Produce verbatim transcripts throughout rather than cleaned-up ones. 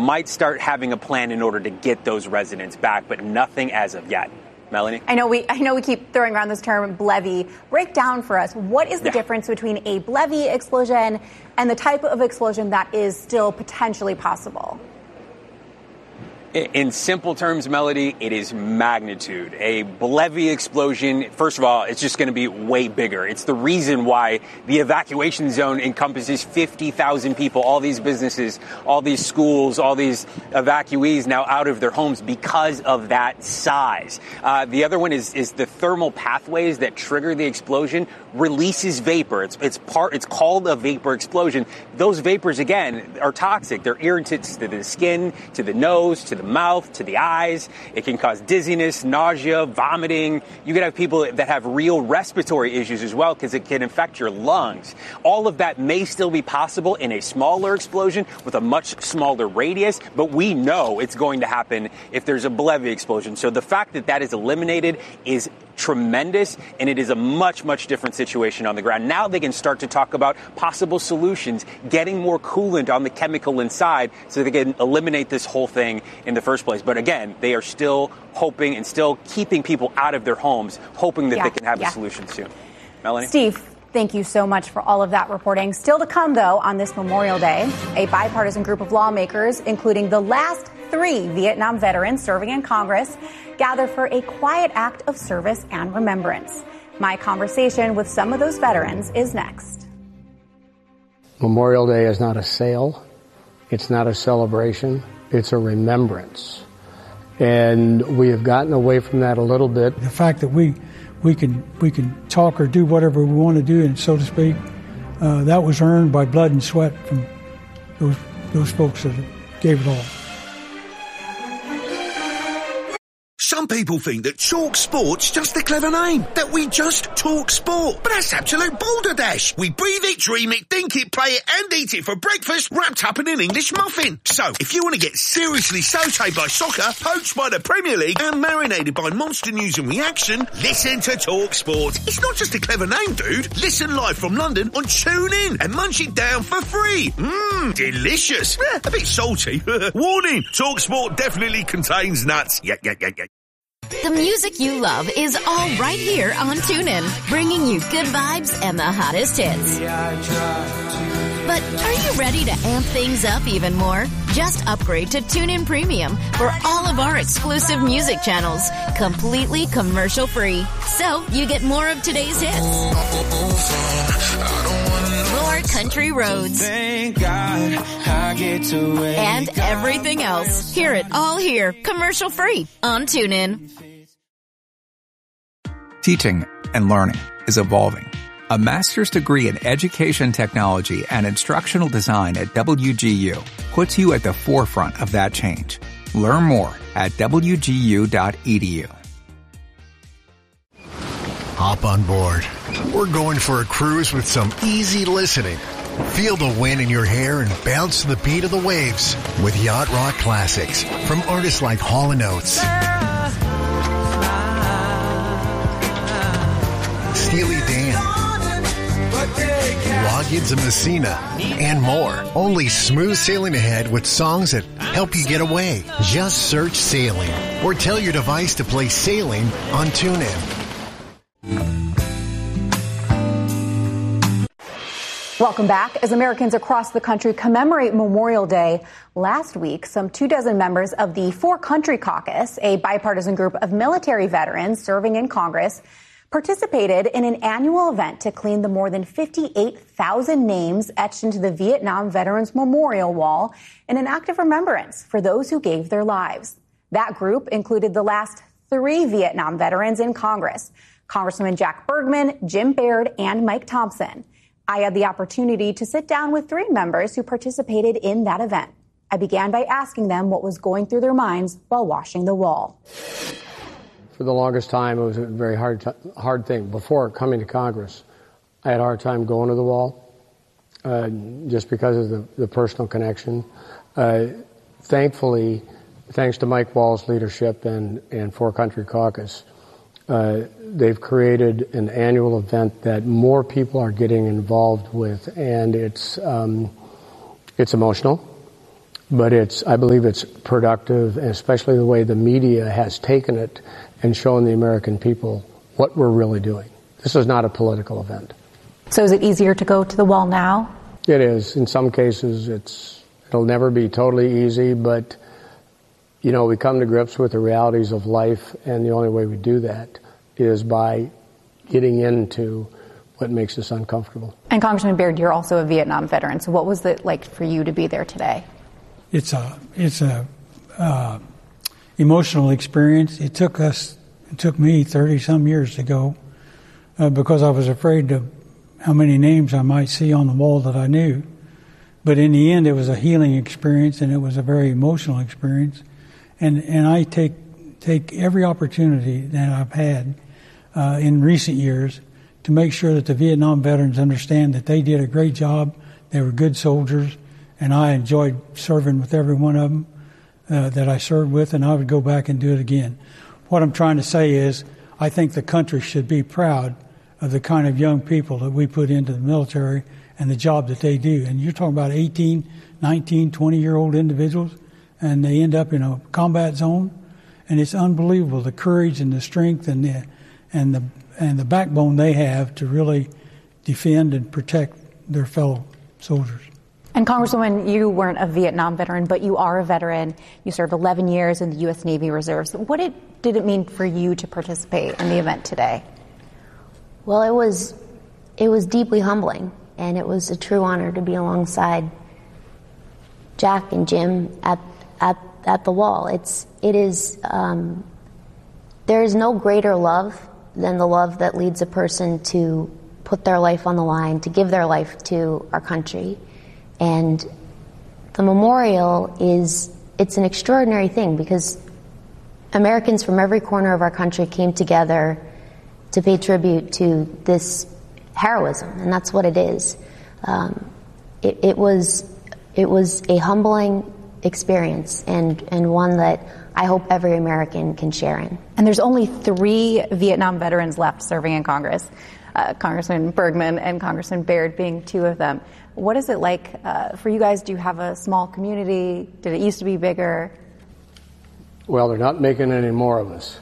might start having a plan in order to get those residents back, but nothing as of yet. Melanie? I know we I know we keep throwing around this term BLEVE. Break down for us, what is the yeah. difference between a BLEVE explosion and the type of explosion that is still potentially possible? In simple terms, Melody, it is magnitude. A BLEVE explosion, first of all, it's just going to be way bigger. It's the reason why the evacuation zone encompasses fifty thousand people, all these businesses, all these schools, all these evacuees now out of their homes because of that size. Uh, the other one is, is the thermal pathways that trigger the explosion releases vapor. It's, it's part, it's called a vapor explosion. Those vapors, again, are toxic. They're irritants to the skin, to the nose, to the mouth, to the eyes. It can cause dizziness, nausea, vomiting. You could have people that have real respiratory issues as well because it can infect your lungs. All of that may still be possible in a smaller explosion with a much smaller radius, but we know it's going to happen if there's a BLEVE explosion. So the fact that that is eliminated is tremendous, and it is a much, much different situation on the ground. Now they can start to talk about possible solutions, getting more coolant on the chemical inside so they can eliminate this whole thing in the first place. But again, they are still hoping and still keeping people out of their homes, hoping that yeah, they can have yeah. a solution soon. Melanie? Steve, thank you so much for all of that reporting. Still to come, though, on this Memorial Day, a bipartisan group of lawmakers, including the last three Vietnam veterans serving in Congress, gather for a quiet act of service and remembrance. My conversation with some of those veterans is next. Memorial Day is not a sale. It's not a celebration. It's a remembrance. And we have gotten away from that a little bit. The fact that we we can we can talk or do whatever we want to do, and so to speak, uh, that was earned by blood and sweat from those those folks that gave it all. Some people think that Talk Sport's just a clever name, that we just talk sport. But that's absolute balderdash. We breathe it, dream it, think it, play it, and eat it for breakfast, wrapped up in an English muffin. So, if you want to get seriously sautéed by soccer, poached by the Premier League, and marinated by monster news and reaction, listen to Talk Sport. It's not just a clever name, dude. Listen live from London on TuneIn and munch it down for free. Mmm, delicious. Eh, a bit salty. Warning, Talk Sport definitely contains nuts. Yeah, yeah, yeah, yeah. The music you love is all right here on TuneIn, bringing you good vibes and the hottest hits. But are you ready to amp things up even more? Just upgrade to TuneIn Premium for all of our exclusive music channels, completely commercial-free. So you get more of today's hits, more country roads, Thank God I get to wake and everything else. Hear it all here, commercial-free on TuneIn. Teaching and learning is evolving. A master's degree in education technology and instructional design at W G U puts you at the forefront of that change. Learn more at W G U dot E D U. Hop on board. We're going for a cruise with some easy listening. Feel the wind in your hair and bounce to the beat of the waves with Yacht Rock Classics from artists like Hall and Oates, Steely Dan, Loggins and Messina, and more. Only smooth sailing ahead with songs that help you get away. Just search Sailing or tell your device to play Sailing on TuneIn. Welcome back. As Americans across the country commemorate Memorial Day, last week, some two dozen members of the For Country Caucus, a bipartisan group of military veterans serving in Congress, participated in an annual event to clean the more than fifty-eight thousand names etched into the Vietnam Veterans Memorial Wall in an act of remembrance for those who gave their lives. That group included the last three Vietnam veterans in Congress, Congressman Jack Bergman, Jim Baird, and Mike Thompson. I had the opportunity to sit down with three members who participated in that event. I began by asking them what was going through their minds while washing the wall. For the longest time, it was a very hard, t- hard thing. Before coming to Congress, I had a hard time going to the wall, uh, just because of the, the personal connection. Uh, thankfully, thanks to Mike Wall's leadership and, and For Country Caucus, uh, they've created an annual event that more people are getting involved with, and it's um, it's emotional. but it's, I believe it's productive, and especially the way the media has taken it and shown the American people what we're really doing. This is not a political event. So is it easier to go to the wall now? It is. In some cases, it's, it'll never be totally easy, but, you know, we come to grips with the realities of life, and the only way we do that is by getting into what makes us uncomfortable. And Congressman Baird, you're also a Vietnam veteran, so what was it like for you to be there today? It's a, it's a uh, emotional experience. It took us, it took me thirty-some years to go uh, because I was afraid of how many names I might see on the wall that I knew. But in the end, it was a healing experience, and it was a very emotional experience. And and I take take every opportunity that I've had uh, in recent years to make sure that the Vietnam veterans understand that they did a great job. They were good soldiers, and I enjoyed serving with every one of them uh, that I served with, and I would go back and do it again. What I'm trying to say is I think the country should be proud of the kind of young people that we put into the military and the job that they do. And you're talking about eighteen, nineteen, twenty-year-old individuals, and they end up in a combat zone, and it's unbelievable the courage and the strength and the and the and the backbone they have to really defend and protect their fellow soldiers. And Congresswoman, you weren't a Vietnam veteran, but you are a veteran. You served eleven years in the U S Navy Reserves. What did, did it mean for you to participate in the event today? Well, it was it was deeply humbling, and it was a true honor to be alongside Jack and Jim at at at the wall. It's it is um, there is no greater love than the love that leads a person to put their life on the line, to give their life to our country. And the memorial is, it's an extraordinary thing because Americans from every corner of our country came together to pay tribute to this heroism, and that's what it is. Um, it, it was it was a humbling experience, and, and one that I hope every American can share in. And there's only three Vietnam veterans left serving in Congress, uh, Congressman Bergman and Congressman Baird being two of them. What is it like uh, for you guys? Do you have a small community? Did it used to be bigger? Well, they're not making any more of us.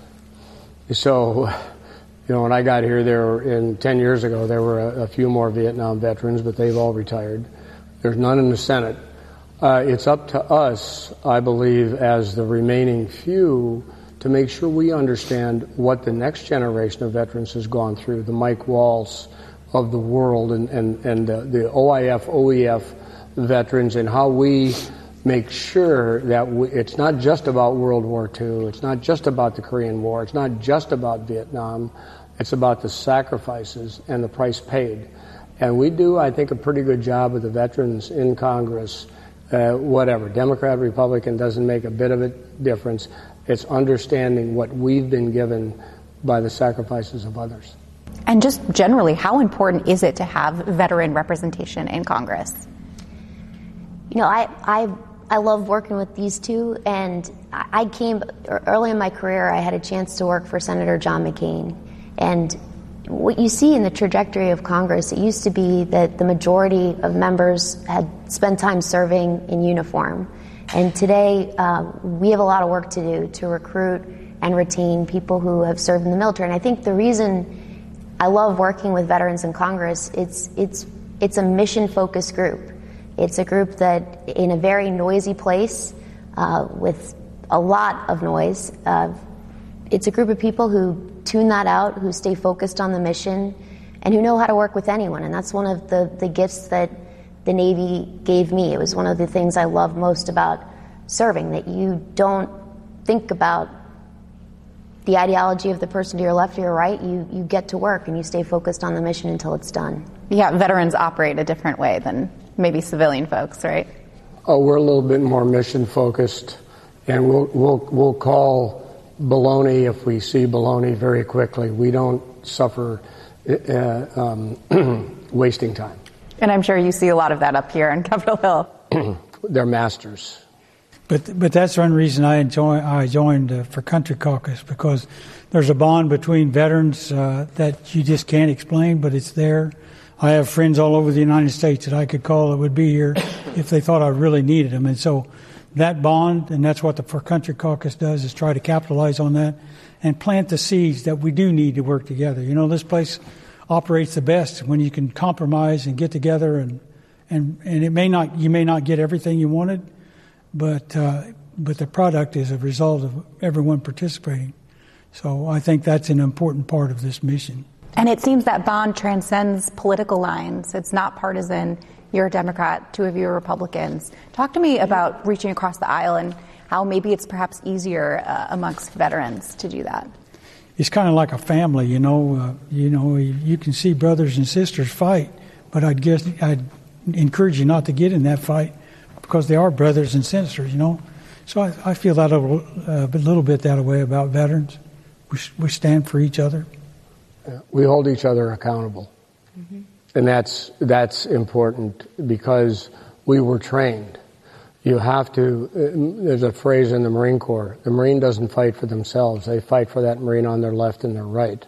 So, you know, when I got here, there were, in ten years ago, there were a, a few more Vietnam veterans, but they've all retired. There's none in the Senate. Uh, it's up to us, I believe, as the remaining few, to make sure we understand what the next generation of veterans has gone through, the Mike Walls of the world, and, and, and uh, the O I F, O E F veterans, and how we make sure that we, it's not just about World War Two, it's not just about the Korean War, it's not just about Vietnam, it's about the sacrifices and the price paid. And we do, I think, a pretty good job with the veterans in Congress. Uh, whatever, Democrat, Republican, doesn't make a bit of a difference. It's understanding what we've been given by the sacrifices of others. And just generally, how important is it to have veteran representation in Congress? You know, I I, I love working with these two, and I came, early in my career, I had a chance to work for Senator John McCain. And what you see in the trajectory of Congress, it used to be that the majority of members had spent time serving in uniform. And today, uh, we have a lot of work to do to recruit and retain people who have served in the military. And I think the reason I love working with veterans in Congress, it's it's it's a mission-focused group. It's a group that, in a very noisy place, uh, with a lot of noise, uh, it's a group of people who tune that out, who stay focused on the mission, and who know how to work with anyone. And that's one of the, the gifts that the Navy gave me. It was one of the things I love most about serving, that you don't think about the ideology of the person to your left or your right. You, you get to work and you stay focused on the mission until it's done. Yeah, veterans operate a different way than maybe civilian folks, right? Oh, we're a little bit more mission focused, and we'll we'll we'll call baloney if we see baloney very quickly. We don't suffer uh, um, wasting time. And I'm sure you see a lot of that up here on Capitol Hill. They're masters. But but that's one reason I enjoy I joined uh, for Country Caucus, because there's a bond between veterans uh, that you just can't explain, but it's there. I have friends all over the United States that I could call that would be here if they thought I really needed them, and so that bond, and that's what the For Country Caucus does, is try to capitalize on that and plant the seeds that we do need to work together. You know, this place operates the best when you can compromise and get together, and and, and it may not you may not get everything you wanted, but uh, but the product is a result of everyone participating. So I think that's an important part of this mission. And it seems that bond transcends political lines. It's not partisan. You're a Democrat, two of you are Republicans. Talk to me about reaching across the aisle and how maybe it's perhaps easier uh, amongst veterans to do that. It's kind of like a family, you know. Uh, you know, you can see brothers and sisters fight, but I'd guess I'd encourage you not to get in that fight because they are brothers and sisters, you know. So I, I feel that a, uh, a little bit that way about veterans. We, we stand for each other. Yeah, we hold each other accountable. Mm-hmm. And that's that's important because we were trained. You have to, there's a phrase in the Marine Corps, the Marine doesn't fight for themselves. They fight for that Marine on their left and their right.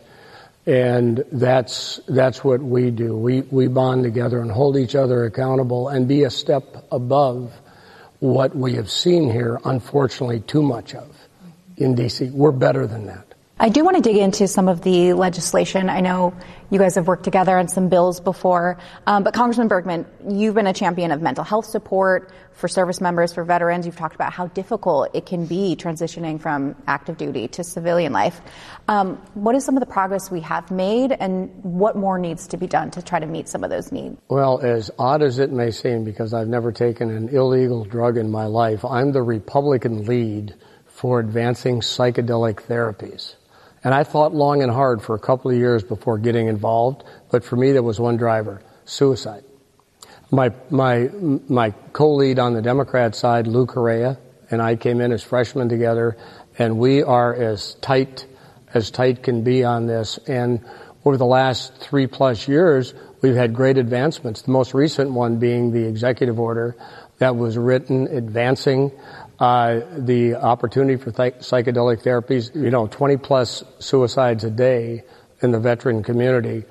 And that's that's what we do. We, we bond together and hold each other accountable and be a step above what we have seen here, unfortunately, too much of in D C. We're better than that. I do want to dig into some of the legislation. I know you guys have worked together on some bills before, um, but Congressman Bergman, you've been a champion of mental health support for service members, for veterans. You've talked about how difficult it can be transitioning from active duty to civilian life. Um, what is some of the progress we have made, and what more needs to be done to try to meet some of those needs? Well, as odd as it may seem, because I've never taken an illegal drug in my life, I'm the Republican lead for advancing psychedelic therapies. And I thought long and hard for a couple of years before getting involved, but for me there was one driver: suicide. My my my co-lead on the Democrat side, Lou Correa, and I came in as freshmen together, and we are as tight as tight can be on this. And over the last three plus years, we've had great advancements. The most recent one being the executive order that was written advancing Uh, the opportunity for th- psychedelic therapies. You know, twenty plus suicides a day in the veteran community.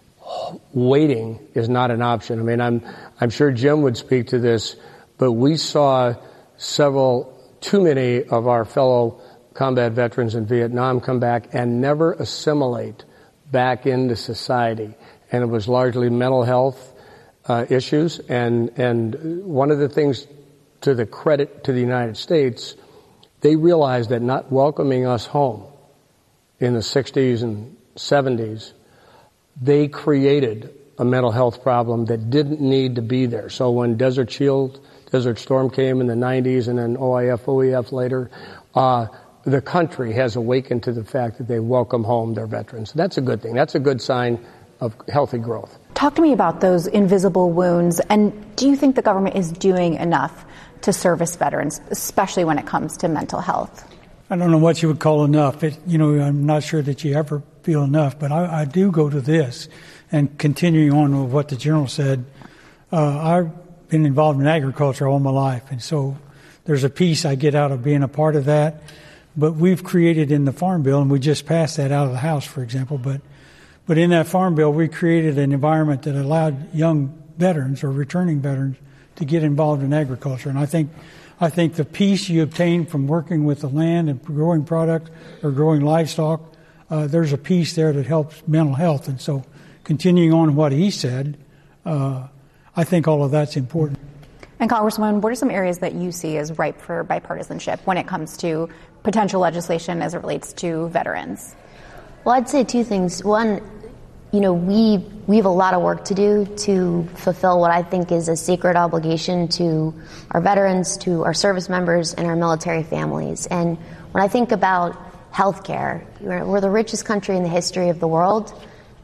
Waiting is not an option. I mean, I'm, I'm sure Jim would speak to this, but we saw several, too many of our fellow combat veterans in Vietnam come back and never assimilate back into society. And it was largely mental health, uh, issues. And, and one of the things, to the credit to the United States, they realized that not welcoming us home in the sixties and seventies, they created a mental health problem that didn't need to be there. So when Desert Shield, Desert Storm came in the nineties and then O I F, O E F later, uh, the country has awakened to the fact that they welcome home their veterans. That's a good thing. That's a good sign of healthy growth. Talk to me about those invisible wounds, and do you think the government is doing enough to service veterans, especially when it comes to mental health? I don't know what you would call enough. It, you know, I'm not sure that you ever feel enough, but I, I do go to this, and continuing on with what the general said, uh, I've been involved in agriculture all my life, and so there's a piece I get out of being a part of that. But we've created in the Farm Bill, and we just passed that out of the House, for example, but but in that Farm Bill, we created an environment that allowed young veterans or returning veterans to get involved in agriculture. And I think I think the peace you obtain from working with the land and growing product or growing livestock, uh, there's a piece there that helps mental health. And so continuing on what he said, uh, I think all of that's important. And Congresswoman, what are some areas that you see as ripe for bipartisanship when it comes to potential legislation as it relates to veterans? Well, I'd say two things. One, you know, we we have a lot of work to do to fulfill what I think is a sacred obligation to our veterans, to our service members, and our military families. And when I think about health care, we're the richest country in the history of the world.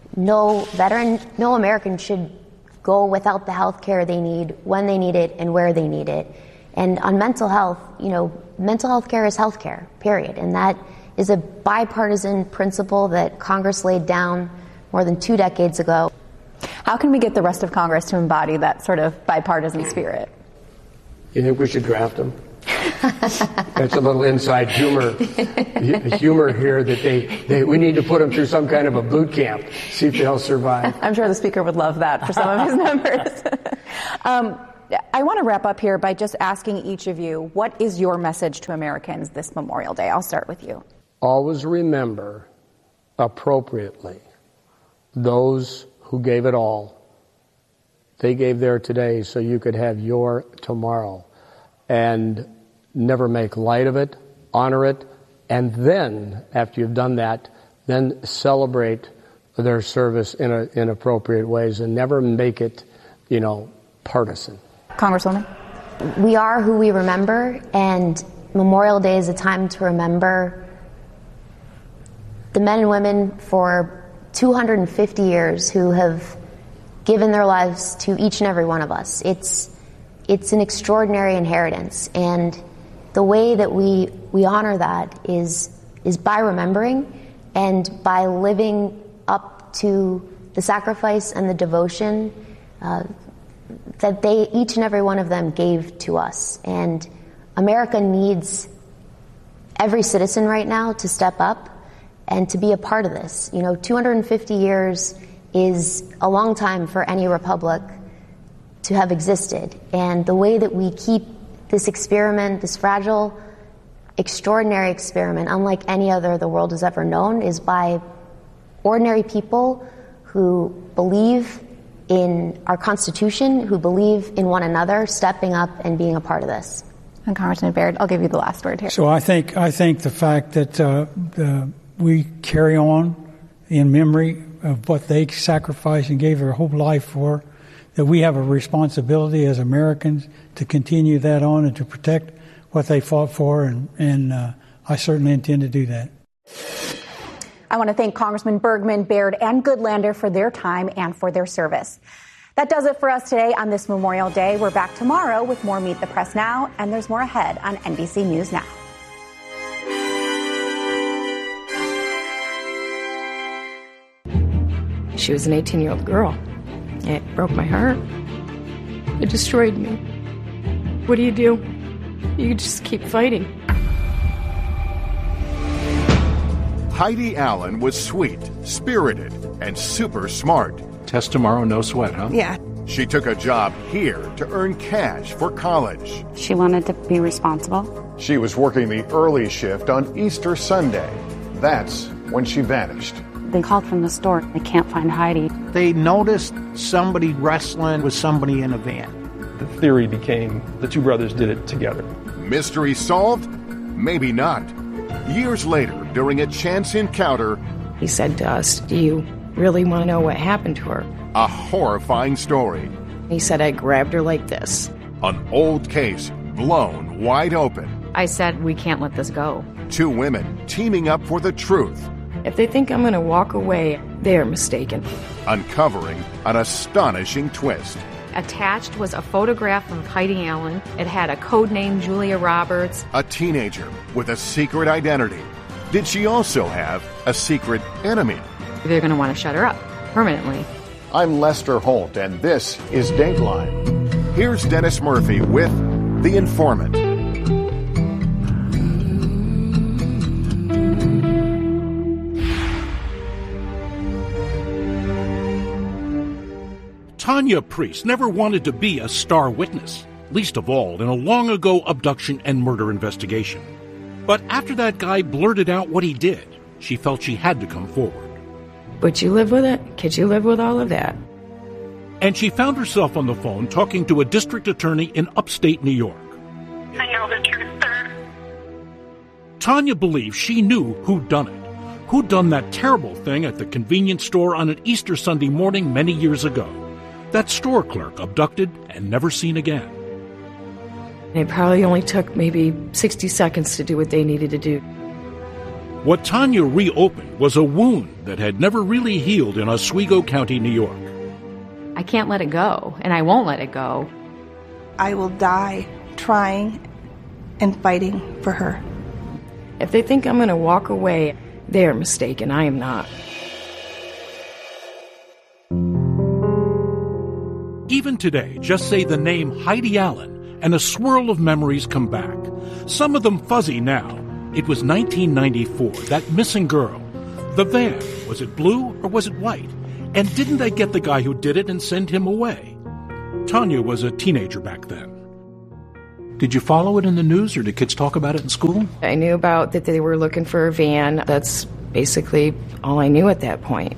No veteran, no American should go without the health care they need, when they need it, and where they need it. And on mental health, you know, mental health care is health care, period. And that is a bipartisan principle that Congress laid down more than two decades ago. How can we get the rest of Congress to embody that sort of bipartisan spirit? You think we should draft them? That's a little inside humor humor here that they, they we need to put them through some kind of a boot camp, see if they'll survive. I'm sure the Speaker would love that for some of his members. um, I want to wrap up here by just asking each of you, what is your message to Americans this Memorial Day? I'll start with you. Always remember, appropriately, those who gave it all. They gave their today so you could have your tomorrow. And never make light of it, honor it, and then, after you've done that, then celebrate their service in, a, in appropriate ways and never make it, you know, partisan. Congresswoman? We are who we remember, and Memorial Day is a time to remember the men and women for two hundred fifty years who have given their lives to each and every one of us. It's it's an extraordinary inheritance, and the way that we we honor that is is by remembering and by living up to the sacrifice and the devotion uh, that they, each and every one of them, gave to us. And America needs every citizen right now to step up and to be a part of this. You know, two hundred fifty years is a long time for any republic to have existed. And the way that we keep this experiment, this fragile, extraordinary experiment, unlike any other the world has ever known, is by ordinary people who believe in our Constitution, who believe in one another, stepping up and being a part of this. And Congressman Baird, I'll give you the last word here. So I think I think the fact that uh, the, we carry on in memory of what they sacrificed and gave their whole life for, that we have a responsibility as Americans to continue that on and to protect what they fought for, and, and uh, I certainly intend to do that. I want to thank Congressman Bergman, Baird, and Goodlander for their time and for their service. That does it for us today on this Memorial Day. We're back tomorrow with more Meet the Press Now, and there's more ahead on N B C News Now. She was an eighteen-year-old girl. It broke my heart. It destroyed me. What do you do? You just keep fighting. Heidi Allen was sweet, spirited, and super smart. Test tomorrow, no sweat, huh? Yeah. She took a job here to earn cash for college. She wanted to be responsible. She was working the early shift on Easter Sunday. That's when she vanished. They called from the store. They can't find Heidi. They noticed somebody wrestling with somebody in a van. The theory became the two brothers did it together. Mystery solved? Maybe not. Years later, during a chance encounter, he said to us, "Do you really want to know what happened to her?" A horrifying story. He said, "I grabbed her like this." An old case blown wide open. I said, "We can't let this go." Two women teaming up for the truth. If they think I'm going to walk away, they are mistaken. Uncovering an astonishing twist. Attached was a photograph of Heidi Allen. It had a code name, Julia Roberts. A teenager with a secret identity. Did she also have a secret enemy? They're going to want to shut her up permanently. I'm Lester Holt, and this is Dateline. Here's Dennis Murphy with The Informant. Tanya Priest never wanted to be a star witness, least of all in a long-ago abduction and murder investigation. But after that guy blurted out what he did, she felt she had to come forward. Would you live with it? Could you live with all of that? And she found herself on the phone talking to a district attorney in upstate New York. I know the truth, sir. Tanya believes she knew who'd done it, who'd done that terrible thing at the convenience store on an Easter Sunday morning many years ago. That store clerk abducted and never seen again. It probably only took maybe sixty seconds to do what they needed to do. What Tanya reopened was a wound that had never really healed in Oswego County, New York. I can't let it go, and I won't let it go. I will die trying and fighting for her. If they think I'm going to walk away, they are mistaken. I am not. Even today, just say the name Heidi Allen, and a swirl of memories come back. Some of them fuzzy now. It was nineteen ninety-four, that missing girl. The van, was it blue or was it white? And didn't they get the guy who did it and send him away? Tanya was a teenager back then. Did you follow it in the news, or did kids talk about it in school? I knew about that they were looking for a van. That's basically all I knew at that point.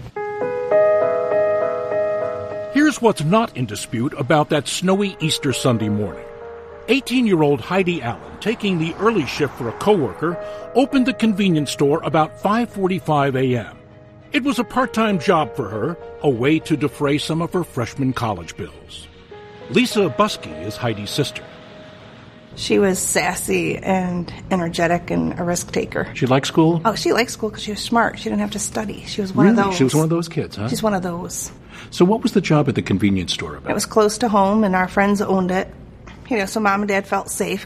Here's what's not in dispute about that snowy Easter Sunday morning. eighteen-year-old Heidi Allen, taking the early shift for a coworker, opened the convenience store about five forty-five a.m. It was a part-time job for her, a way to defray some of her freshman college bills. Lisa Buskey is Heidi's sister. She was sassy and energetic and a risk taker. She liked school? Oh, she liked school because she was smart. She didn't have to study. She was one really? of those. She was one of those kids, huh? She's one of those. So what was the job at the convenience store about? It was close to home, and our friends owned it. You know, so Mom and Dad felt safe.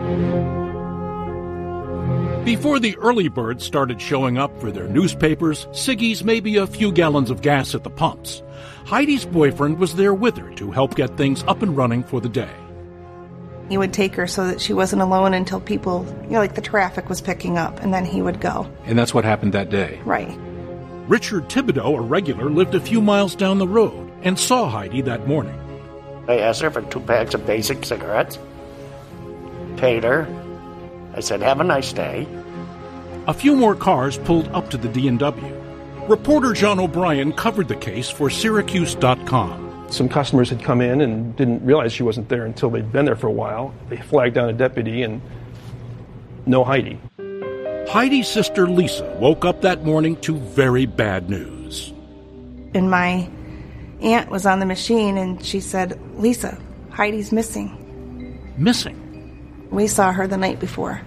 Before the early birds started showing up for their newspapers, ciggies, maybe a few gallons of gas at the pumps, Heidi's boyfriend was there with her to help get things up and running for the day. He would take her so that she wasn't alone until people, you know, like the traffic was picking up, and then he would go. And that's what happened that day. Right. Richard Thibodeau, a regular, lived a few miles down the road and saw Heidi that morning. I asked her for two packs of basic cigarettes, paid her. I said, have a nice day. A few more cars pulled up to the D and W. Reporter John O'Brien covered the case for Syracuse dot com. Some customers had come in and didn't realize she wasn't there until they'd been there for a while. They flagged down a deputy and no Heidi. Heidi's sister Lisa woke up that morning to very bad news. And my aunt was on the machine and she said, Lisa, Heidi's missing. Missing? We saw her the night before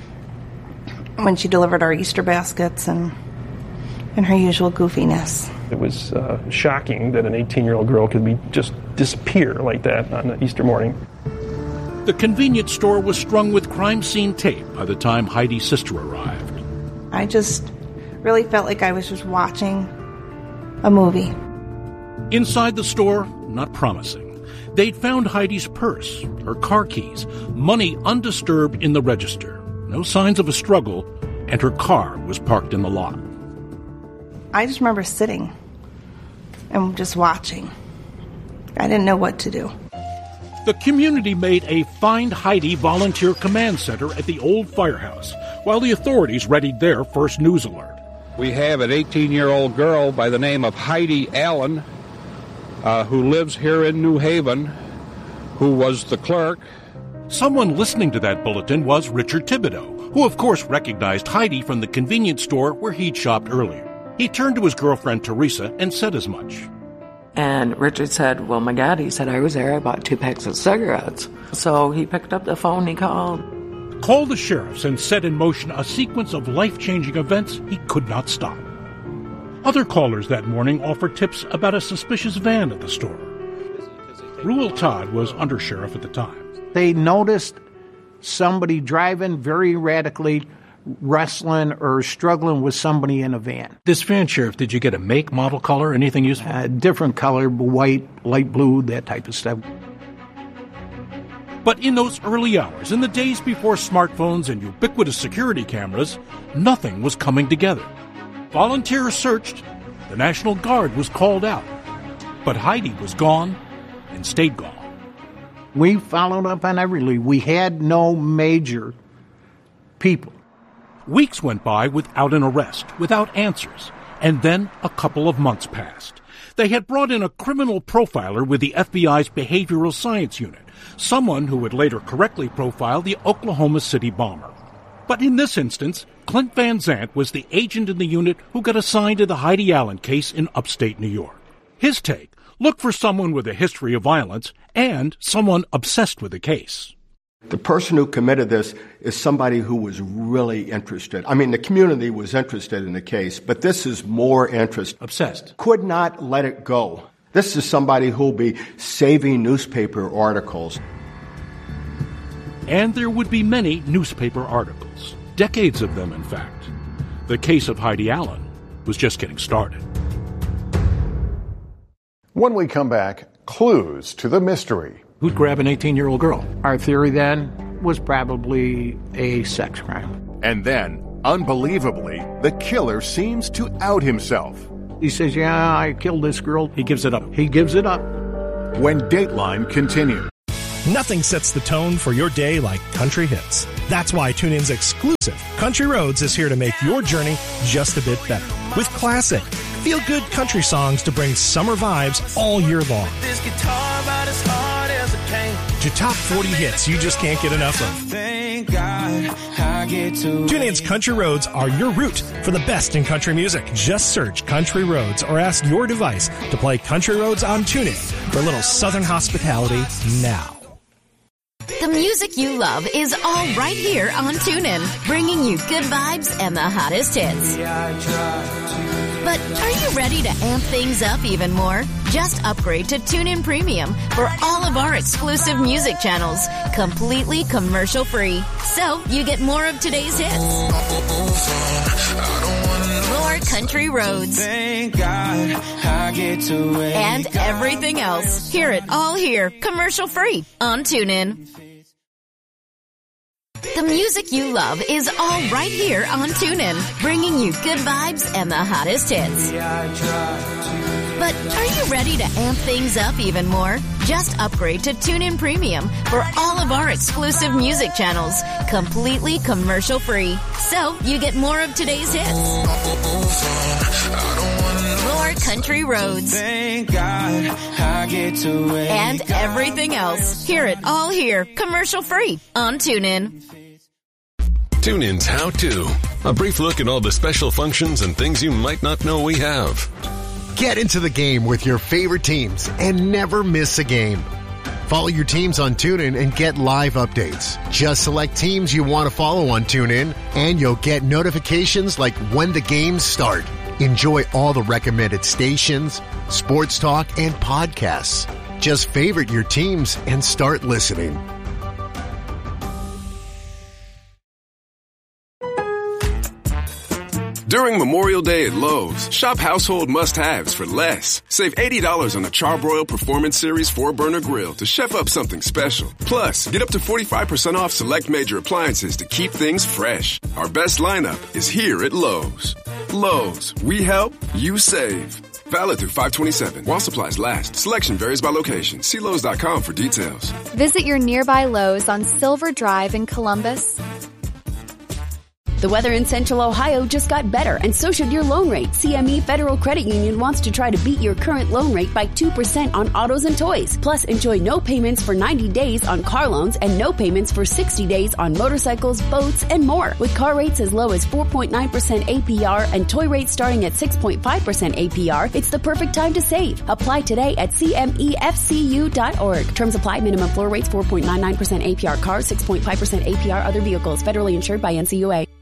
when she delivered our Easter baskets and, and her usual goofiness. It was uh, shocking that an eighteen-year-old girl could be just disappear like that on an Easter morning. The convenience store was strung with crime scene tape by the time Heidi's sister arrived. I just really felt like I was just watching a movie. Inside the store, not promising. They'd found Heidi's purse, her car keys, money undisturbed in the register. No signs of a struggle, and her car was parked in the lot. I just remember sitting and just watching. I didn't know what to do. The community made a Find Heidi volunteer command center at the old firehouse, while the authorities readied their first news alert. We have an eighteen-year-old girl by the name of Heidi Allen, uh, who lives here in New Haven, who was the clerk. Someone listening to that bulletin was Richard Thibodeau, who of course recognized Heidi from the convenience store where he'd shopped earlier. He turned to his girlfriend Teresa and said as much. And Richard said, well, my God, he said, I was there, I bought two packs of cigarettes. So he picked up the phone, he called. Called the sheriffs and set in motion a sequence of life-changing events he could not stop. Other callers that morning offered tips about a suspicious van at the store. Ruel Todd was undersheriff at the time. They noticed somebody driving very erratically, wrestling or struggling with somebody in a van. This van, Sheriff, did you get a make, model, color, anything useful? Uh, different color, white, light blue, that type of stuff. But in those early hours, in the days before smartphones and ubiquitous security cameras, nothing was coming together. Volunteers searched. The National Guard was called out. But Heidi was gone and stayed gone. We followed up on every lead. We had no major people. Weeks went by without an arrest, without answers, and then a couple of months passed. They had brought in a criminal profiler with the F B I's Behavioral Science Unit, someone who would later correctly profile the Oklahoma City bomber. But in this instance, Clint Van Zandt was the agent in the unit who got assigned to the Heidi Allen case in upstate New York. His take, look for someone with a history of violence and someone obsessed with the case. The person who committed this is somebody who was really interested. I mean, the community was interested in the case, but this is more interest. Obsessed. Could not let it go. This is somebody who will be saving newspaper articles. And there would be many newspaper articles. Decades of them, in fact. The case of Heidi Allen was just getting started. When we come back, clues to the mystery. Who'd grab an eighteen-year-old girl? Our theory then was probably a sex crime. And then, unbelievably, the killer seems to out himself. He says, yeah, I killed this girl. He gives it up. He gives it up. when Dateline continues. Nothing sets the tone for your day like country hits. That's why TuneIn's exclusive Country Roads is here to make your journey just a bit better. With classic, feel-good country songs to bring summer vibes all year long. This guitar about as hard as a pain. To top forty hits you just can't get enough of. Thank God I get to TuneIn's Country Roads are your route for the best in country music. Just search Country Roads or ask your device to play Country Roads on TuneIn for a little Southern hospitality now. The music you love is all right here on TuneIn, bringing you good vibes and the hottest hits. But are you ready to amp things up even more? Just upgrade to TuneIn Premium for all of our exclusive music channels, completely commercial-free. So you get more of today's hits. More country roads. Thank God I get to and everything else. Hear it all here, commercial-free on TuneIn. The music you love is all right here on TuneIn, bringing you good vibes and the hottest hits. But are you ready to amp things up even more? Just upgrade to TuneIn Premium for all of our exclusive music channels, completely commercial-free. So you get more of today's hits. More country roads. Thank God I get to and everything else. Hear it all here, commercial-free on TuneIn. TuneIn's How To. A brief look at all the special functions and things you might not know we have. Get into the game with your favorite teams and never miss a game. Follow your teams on TuneIn and get live updates. Just select teams you want to follow on TuneIn, and you'll get notifications like when the games start. Enjoy all the recommended stations, sports talk, and podcasts. Just favorite your teams and start listening. During Memorial Day at Lowe's, shop household must-haves for less. Save eighty dollars on a Charbroil Performance Series four burner grill to chef up something special. Plus, get up to forty-five percent off select major appliances to keep things fresh. Our best lineup is here at Lowe's. Lowe's, we help, you save. Valid through five twenty-seven. While supplies last. Selection varies by location. See Lowe's dot com for details. Visit your nearby Lowe's on Silver Drive in Columbus. The weather in Central Ohio just got better, and so should your loan rate. C M E Federal Credit Union wants to try to beat your current loan rate by two percent on autos and toys. Plus, enjoy no payments for ninety days on car loans and no payments for sixty days on motorcycles, boats, and more. With car rates as low as four point nine percent A P R and toy rates starting at six point five percent A P R, it's the perfect time to save. Apply today at C M E F C U dot org. Terms apply. Minimum floor rates four point nine nine percent A P R cars, six point five percent A P R other vehicles. Federally insured by N C U A.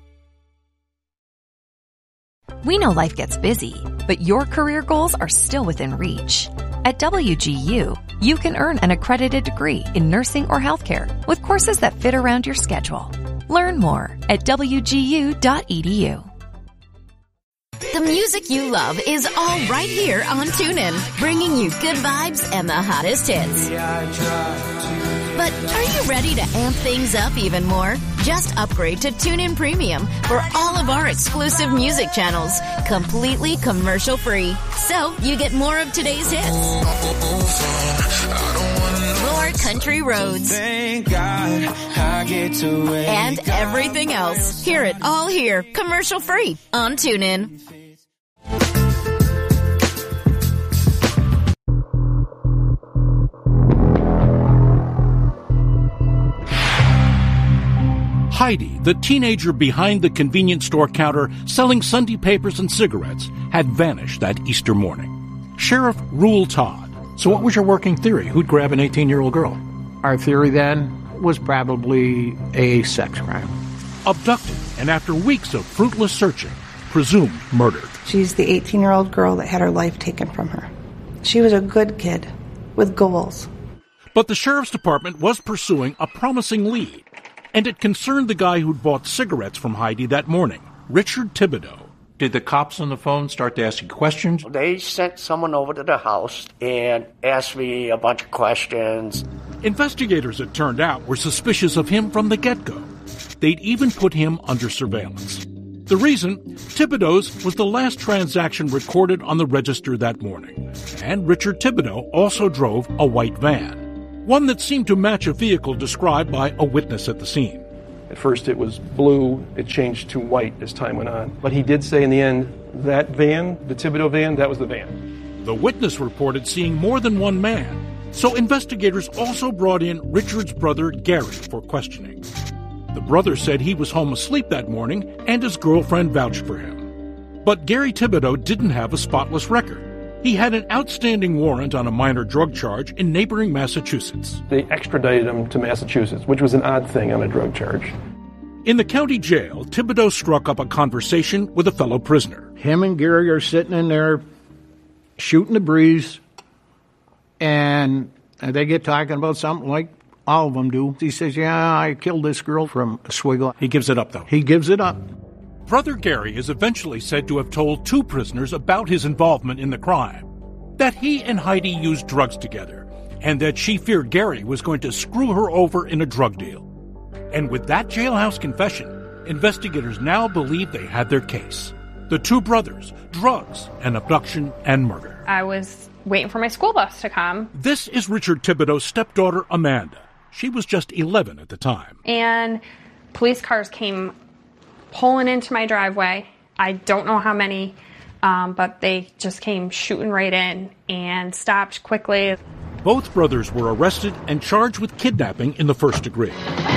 We know life gets busy, but your career goals are still within reach. At W G U, you can earn an accredited degree in nursing or healthcare with courses that fit around your schedule. Learn more at W G U dot E D U. The music you love is all right here on TuneIn, bringing you good vibes and the hottest hits. But are you ready to amp things up even more? Just upgrade to TuneIn Premium for all of our exclusive music channels, completely commercial-free. So you get more of today's hits. More country roads. Thank God I get to and everything else. Hear it all here, commercial-free on TuneIn. Heidi, the teenager behind the convenience store counter selling Sunday papers and cigarettes, had vanished that Easter morning. Sheriff Rule Todd. So what was your working theory? Who'd grab an eighteen-year-old girl? Our theory then was probably a sex crime. Abducted, and after weeks of fruitless searching, presumed murdered. She's the eighteen-year-old girl that had her life taken from her. She was a good kid with goals. But the sheriff's department was pursuing a promising lead, and it concerned the guy who'd bought cigarettes from Heidi that morning, Richard Thibodeau. Did the cops on the phone start to ask you questions? They sent someone over to the house and asked me a bunch of questions. Investigators, it turned out, were suspicious of him from the get-go. They'd even put him under surveillance. The reason? Thibodeau's was the last transaction recorded on the register that morning, and Richard Thibodeau also drove a white van, one that seemed to match a vehicle described by a witness at the scene. At first it was blue, it changed to white as time went on. But he did say in the end, that van, the Thibodeau van, that was the van. The witness reported seeing more than one man, so investigators also brought in Richard's brother Gary for questioning. The brother said he was home asleep that morning and his girlfriend vouched for him. But Gary Thibodeau didn't have a spotless record. He had an outstanding warrant on a minor drug charge in neighboring Massachusetts. They extradited him to Massachusetts, which was an odd thing on a drug charge. In the county jail, Thibodeau struck up a conversation with a fellow prisoner. Him and Gary are sitting in there shooting the breeze, and they get talking about something like all of them do. He says, yeah, I killed this girl from Oswego. He gives it up, though. He gives it up. Brother Gary is eventually said to have told two prisoners about his involvement in the crime, that he and Heidi used drugs together, and that she feared Gary was going to screw her over in a drug deal. And with that jailhouse confession, investigators now believe they had their case. The two brothers, drugs, and abduction and murder. I was waiting for my school bus to come. This is Richard Thibodeau's stepdaughter, Amanda. She was just eleven at the time. And police cars came pulling into my driveway. I don't know how many, um, but they just came shooting right in and stopped quickly. Both brothers were arrested and charged with kidnapping in the first degree.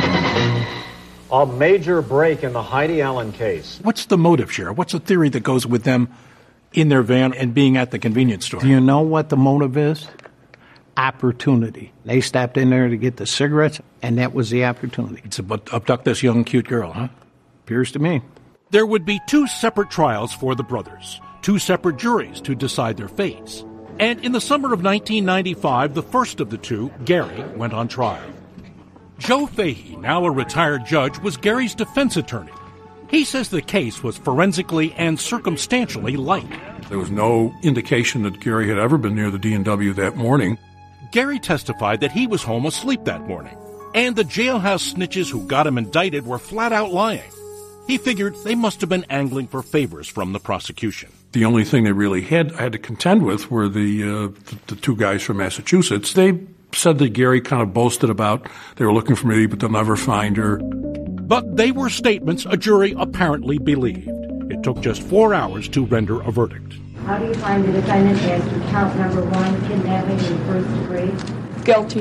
A major break in the Heidi Allen case. What's the motive, Sheriff? What's the theory that goes with them in their van and being at the convenience store? Do you know what the motive is? Opportunity. They stepped in there to get the cigarettes, and that was the opportunity. It's about abduct this young, cute girl, huh? Appears to me. There would be two separate trials for the brothers, two separate juries to decide their fates. And in the summer of nineteen ninety-five, the first of the two, Gary, went on trial. Joe Fahey, now a retired judge, was Gary's defense attorney. He says the case was forensically and circumstantially light. There was no indication that Gary had ever been near the D and W that morning. Gary testified that he was home asleep that morning, and the jailhouse snitches who got him indicted were flat out lying. He figured they must have been angling for favors from the prosecution. The only thing they really had had to contend with were the, uh, the the two guys from Massachusetts. They said that Gary kind of boasted about they were looking for me, but they'll never find her. But they were statements a jury apparently believed. It took just four hours to render a verdict. How do you find the defendant as to count number one, kidnapping in first degree? Guilty.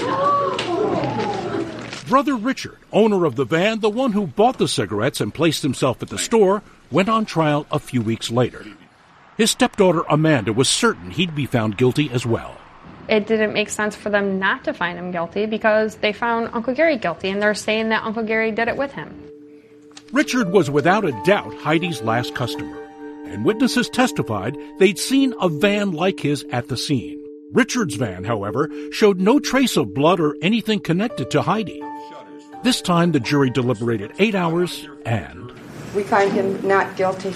Brother Richard, owner of the van, the one who bought the cigarettes and placed himself at the store, went on trial a few weeks later. His stepdaughter Amanda was certain he'd be found guilty as well. It didn't make sense for them not to find him guilty because they found Uncle Gary guilty, and they're saying that Uncle Gary did it with him. Richard was without a doubt Heidi's last customer, and witnesses testified they'd seen a van like his at the scene. Richard's van, however, showed no trace of blood or anything connected to Heidi. This time the jury deliberated eight hours and... We find him not guilty.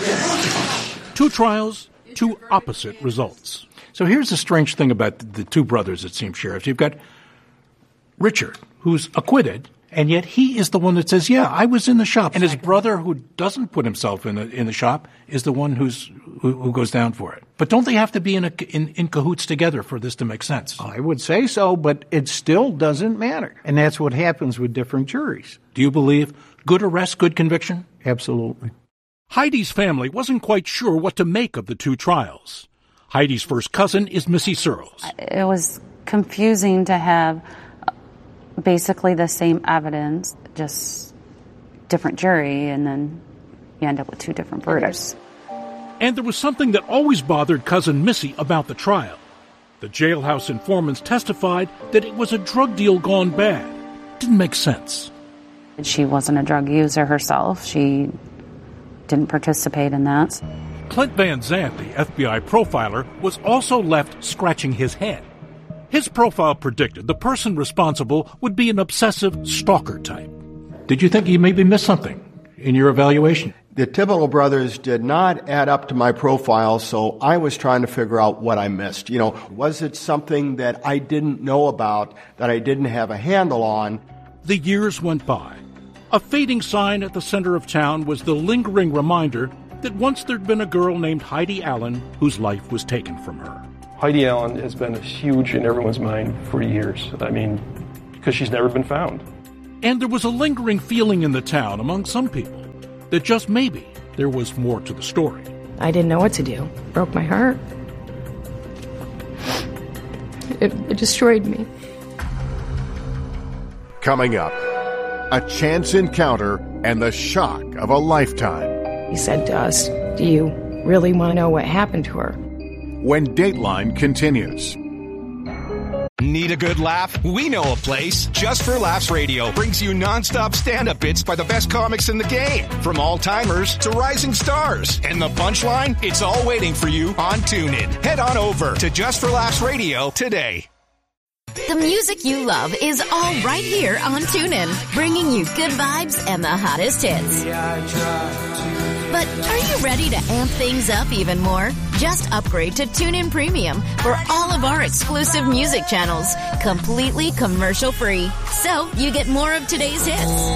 Two trials, two opposite results. So here's the strange thing about the two brothers, it seems, Sheriff. You've got Richard, who's acquitted, and yet he is the one that says, yeah, I was in the shop. And his brother, who doesn't put himself in the, in the shop, is the one who's who, who goes down for it. But don't they have to be in, a, in in cahoots together for this to make sense? I would say so, but it still doesn't matter. And that's what happens with different juries. Do you believe good arrest, good conviction? Absolutely. Heidi's family wasn't quite sure what to make of the two trials. Heidi's first cousin is Missy Searles. It was confusing to have basically the same evidence, just different jury, and then you end up with two different verdicts. And there was something that always bothered cousin Missy about the trial. The jailhouse informants testified that it was a drug deal gone bad. Didn't make sense. She wasn't a drug user herself. She didn't participate in that. Clint Van Zandt, the F B I profiler, was also left scratching his head. His profile predicted the person responsible would be an obsessive stalker type. Did you think he maybe missed something in your evaluation? The Thibodeau brothers did not add up to my profile, so I was trying to figure out what I missed. You know, was it something that I didn't know about, that I didn't have a handle on? The years went by. A fading sign at the center of town was the lingering reminder that once there'd been a girl named Heidi Allen whose life was taken from her. Heidi Allen has been huge in everyone's mind for years. I mean, because she's never been found. And there was a lingering feeling in the town among some people that just maybe there was more to the story. I didn't know what to do. Broke my heart. It, it destroyed me. Coming up, a chance encounter and the shock of a lifetime. He said to us, "Do you really want to know what happened to her?" When Dateline continues. Need a good laugh? We know a place. Just for Laughs Radio brings you nonstop stand-up bits by the best comics in the game. From all-timers to rising stars. And the punchline? It's all waiting for you on TuneIn. Head on over to Just for Laughs Radio today. The music you love is all right here on TuneIn, bringing you good vibes and the hottest hits. But are you ready to amp things up even more? Just upgrade to TuneIn Premium for all of our exclusive music channels, completely commercial-free. So you get more of today's hits.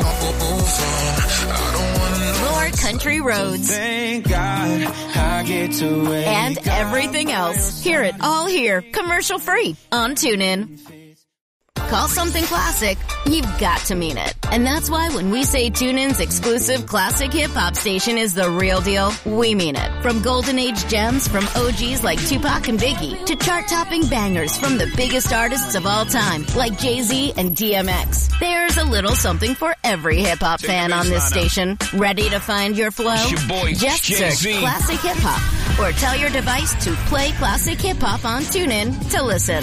More country roads. Thank God I get to wake and everything else. Hear it all here, commercial-free on TuneIn. Call something classic, you've got to mean it. And that's why when we say TuneIn's exclusive classic hip-hop station is the real deal, we mean it. From golden age gems from O Gs like Tupac and Biggie to chart-topping bangers from the biggest artists of all time like Jay-Z and D M X. There's a little something for every hip-hop fan on this station. Ready to find your flow? Your boy, Just Jay-Z. search Classic Hip-Hop or tell your device to play Classic Hip-Hop on TuneIn to listen.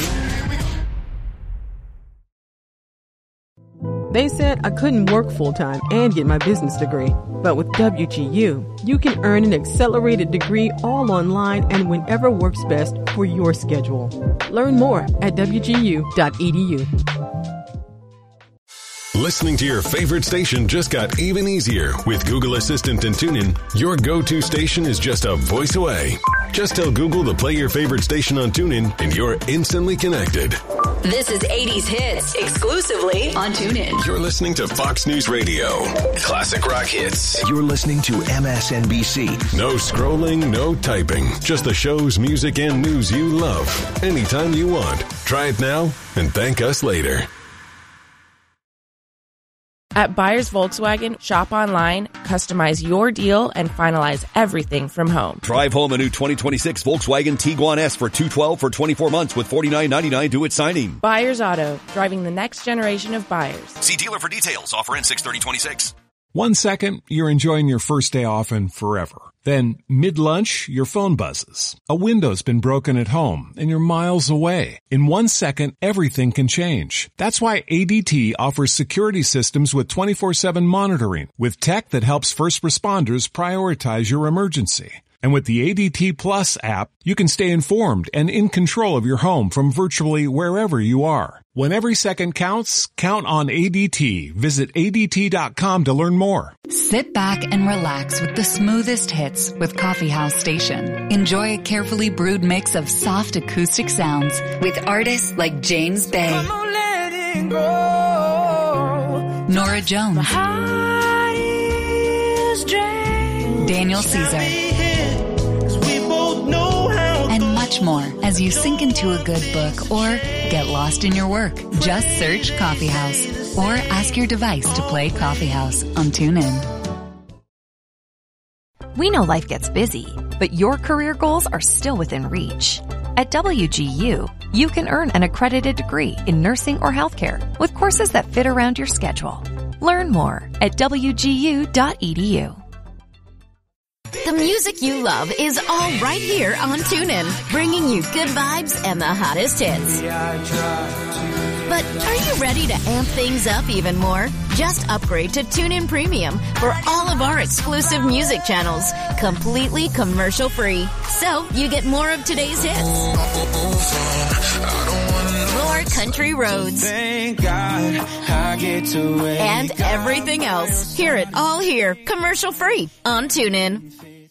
They said I couldn't work full-time and get my business degree. But with W G U, you can earn an accelerated degree all online and whenever works best for your schedule. Learn more at w g u dot e d u. Listening to your favorite station just got even easier with Google Assistant and TuneIn. Your go-to station is just a voice away. Just tell Google to play your favorite station on TuneIn and you're instantly connected. This is eighties Hits, exclusively on TuneIn. You're listening to Fox News Radio. Classic rock hits. You're listening to M S N B C. No scrolling, no typing. Just the shows, music, and news you love. Anytime you want. Try it now and thank us later. At Buyers Volkswagen, shop online, customize your deal, and finalize everything from home. Drive home a new twenty twenty-six Volkswagen Tiguan S for two hundred twelve dollars for twenty-four months with forty-nine ninety-nine due at signing. Buyers Auto, driving the next generation of buyers. See dealer for details. Offer ends six thirty twenty-six. One second, you're enjoying your first day off and forever. Then, mid-lunch, your phone buzzes. A window's been broken at home, and you're miles away. In one second, everything can change. That's why A D T offers security systems with twenty-four seven monitoring, with tech that helps first responders prioritize your emergency. And with the A D T Plus app, you can stay informed and in control of your home from virtually wherever you are. When every second counts, count on A D T. Visit A D T dot com to learn more. Sit back and relax with the smoothest hits with Coffee House Station. Enjoy a carefully brewed mix of soft acoustic sounds with artists like James Bay, Nora Jones, Daniel Caesar, and much more as you sink into a good book or get lost in your work. Just search Coffee House or ask your device to play Coffee House on TuneIn. We know life gets busy, but your career goals are still within reach. At W G U, you can earn an accredited degree in nursing or healthcare with courses that fit around your schedule. Learn more at w g u dot e d u. The music you love is all right here on TuneIn, bringing you good vibes and the hottest hits. But are you ready to amp things up even more? Just upgrade to TuneIn Premium for all of our exclusive music channels, completely commercial-free. So you get more of today's hits. More country roads. Thank God I get to wake and everything else. Hear it all here, commercial-free on TuneIn.